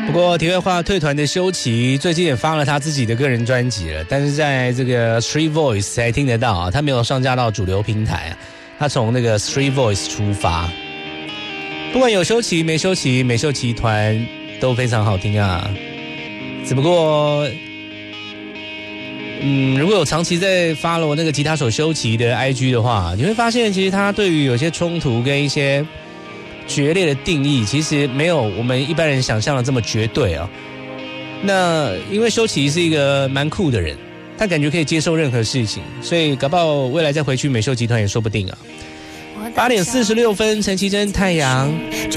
不过题外话，退团的修齐最近也发了他自己的个人专辑了，但是在这个 Street Voice 才听得到啊，他没有上架到主流平台啊，他从那个 Street Voice 出发。不管有修齐没修齐，美秀集团都非常好听啊。只不过，如果有长期在 follow 那个吉他手修齐的 IG 的话，你会发现其实他对于有些冲突跟一些决裂的定义其实没有我们一般人想象的这么绝对啊。那因为修齐是一个蛮酷的人，他感觉可以接受任何事情，所以搞不好未来再回去美秀集团也说不定啊。8点46分，陈绮贞太阳。